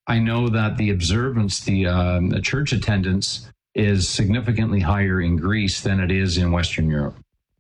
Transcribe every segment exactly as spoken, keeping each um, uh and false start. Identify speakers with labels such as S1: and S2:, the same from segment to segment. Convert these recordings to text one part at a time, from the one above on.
S1: I know that the observance, the, um, the church attendance is significantly higher in Greece than it is in Western Europe.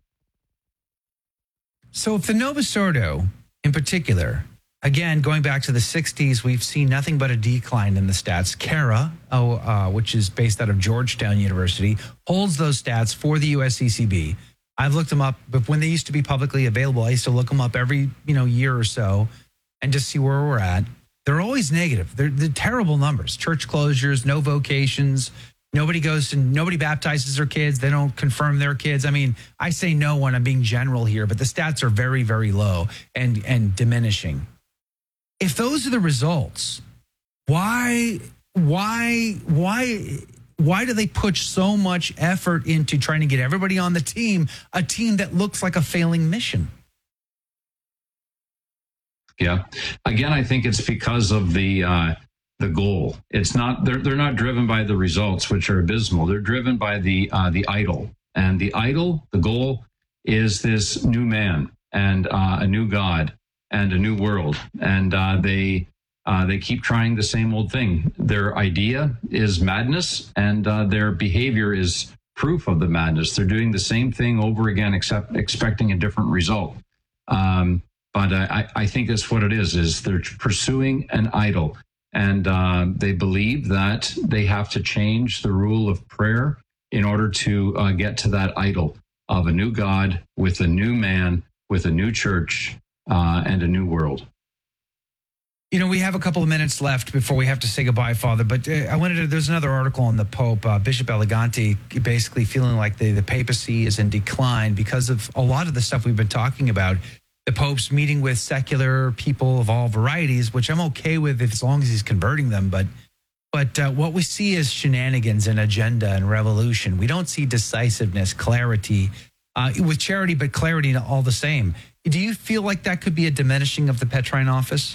S2: So if the Novus Ordo in particular, again, going back to the sixties, we've seen nothing but a decline in the stats. CARA, oh, uh, which is based out of Georgetown University, holds those stats for the U S C C B. I've looked them up, but when they used to be publicly available, I used to look them up every you know year or so and just see where we're at. They're always negative. They're, they're terrible numbers. Church closures, no vocations. Nobody goes and nobody baptizes their kids. They don't confirm their kids. I mean, I say no when I'm being general here, but the stats are very, very low and, and diminishing. If those are the results, why, why, why, why do they push so much effort into trying to get everybody on the team, a team that looks like a failing mission?
S1: Yeah. Again, I think it's because of the uh, the goal. It's not they're they're not driven by the results, which are abysmal. They're driven by the uh, the idol, and the idol, the goal, is this new man and uh, a new God and a new world, and uh, they uh, they keep trying the same old thing. Their idea is madness, and uh, their behavior is proof of the madness. They're doing the same thing over again, except expecting a different result. Um, But uh, I, I think that's what it is, is they're pursuing an idol. And uh, they believe that they have to change the rule of prayer in order to uh, get to that idol of a new God with a new man, with a new church, uh, and a new world.
S2: You know, we have a couple of minutes left before we have to say goodbye, Father. But uh, I wanted to, there's another article on the Pope, uh, Bishop Elegante, basically feeling like the, the papacy is in decline because of a lot of the stuff we've been talking about. The Pope's meeting with secular people of all varieties, which I'm okay with if, as long as he's converting them. But but uh, what we see is shenanigans and agenda and revolution. We don't see decisiveness, clarity uh, with charity, but clarity all the same. Do you feel like that could be a diminishing of the Petrine office?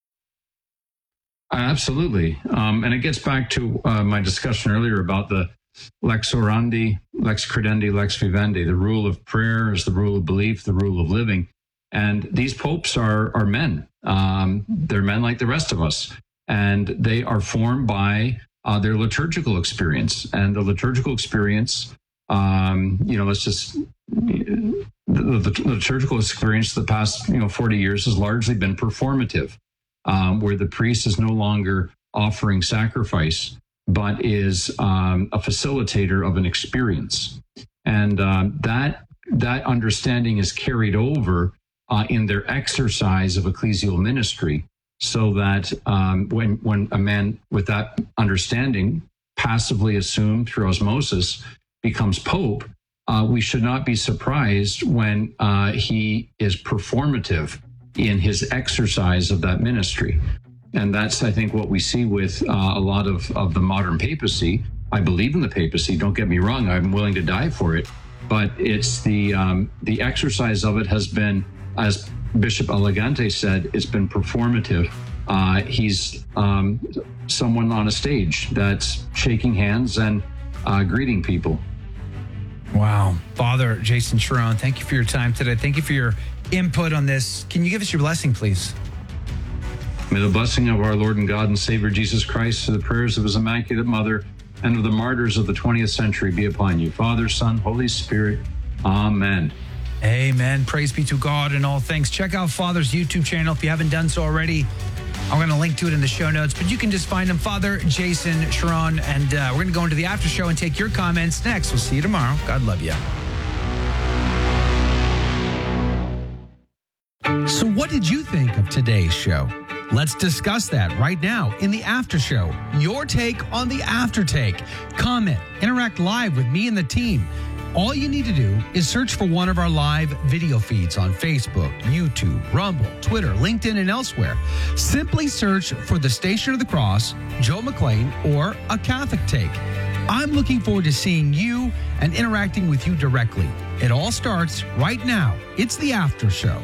S1: Absolutely. Um, and it gets back to uh, my discussion earlier about the lex orandi, lex credendi, lex vivendi. The rule of prayer is the rule of belief, the rule of living. And these popes are are men. Um, they're men like the rest of us. And they are formed by uh, their liturgical experience. And the liturgical experience, um, you know, let's just, the, the liturgical experience the past, you know, forty years has largely been performative, um, where the priest is no longer offering sacrifice, but is um, a facilitator of an experience. And um, that that understanding is carried over Uh, in their exercise of ecclesial ministry, so that um, when when a man with that understanding, passively assumed through osmosis, becomes pope, uh, we should not be surprised when uh, he is performative in his exercise of that ministry. And that's, I think, what we see with uh, a lot of, of the modern papacy. I believe in the papacy, don't get me wrong, I'm willing to die for it, but it's the um, the exercise of it has been, as Bishop Elegante said, it's been performative. Uh, he's um, someone on a stage that's shaking hands and uh, greeting people.
S2: Wow. Father Jason Cherone, thank you for your time today. Thank you for your input on this. Can you give us your blessing, please?
S1: May the blessing of our Lord and God and Savior Jesus Christ, through the prayers of his Immaculate Mother and of the martyrs of the twentieth century, be upon you. Father, Son, Holy Spirit. Amen.
S2: Amen. Praise be to God in all things. Check out Father's YouTube channel if you haven't done so already. I'm going to link to it in the show notes, but you can just find him, Father Jason Cherone, and uh, we're going to go into the after show and take your comments next. We'll see you tomorrow. God love you. So what did you think of today's show? Let's discuss that right now in the after show. Your take on the after take. Comment, interact live with me and the team. All you need to do is search for one of our live video feeds on Facebook, YouTube, Rumble, Twitter, LinkedIn, and elsewhere. Simply search for the Station of the Cross, Joe McClain, or A Catholic Take. I'm looking forward to seeing you and interacting with you directly. It all starts right now. It's the after show.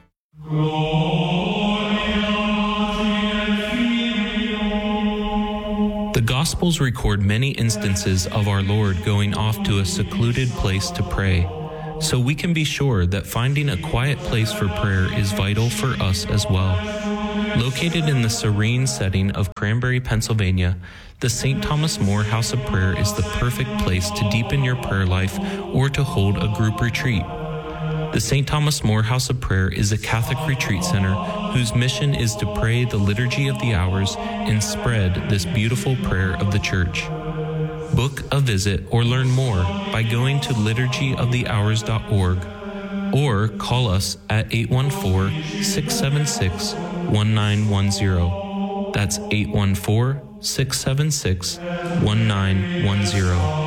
S3: The Gospels record many instances of our Lord going off to a secluded place to pray, so we can be sure that finding a quiet place for prayer is vital for us as well. Located in the serene setting of Cranberry, Pennsylvania, the Saint Thomas More House of Prayer is the perfect place to deepen your prayer life or to hold a group retreat. The Saint Thomas More House of Prayer is a Catholic retreat center whose mission is to pray the Liturgy of the Hours and spread this beautiful prayer of the Church. Book a visit or learn more by going to liturgy of the hours dot org or call us at eight one four, six seven six, one nine one zero. That's eight one four, six seven six, one nine one zero.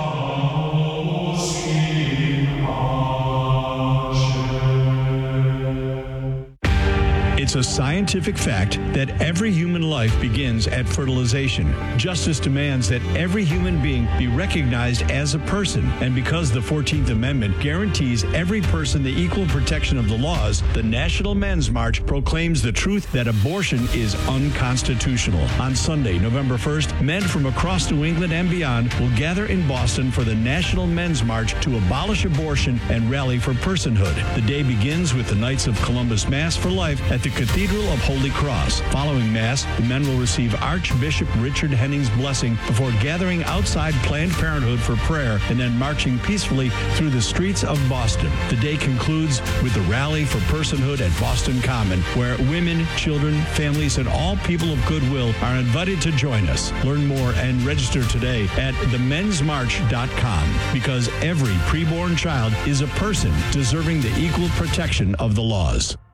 S4: It's a scientific fact that every human life begins at fertilization. Justice demands that every human being be recognized as a person, and because the fourteenth Amendment guarantees every person the equal protection of the laws, the National Men's March proclaims the truth that abortion is unconstitutional. On Sunday, November first, men from across New England and beyond will gather in Boston for the National Men's March to abolish abortion and rally for personhood. The day begins with the Knights of Columbus Mass for Life at the Cathedral of Holy Cross. Following Mass, the men will receive Archbishop Richard Henning's blessing before gathering outside Planned Parenthood for prayer and then marching peacefully through the streets of Boston. The day concludes with the Rally for Personhood at Boston Common, where women, children, families, and all people of goodwill are invited to join us. Learn more and register today at the men's march dot com, because every preborn child is a person deserving the equal protection of the laws.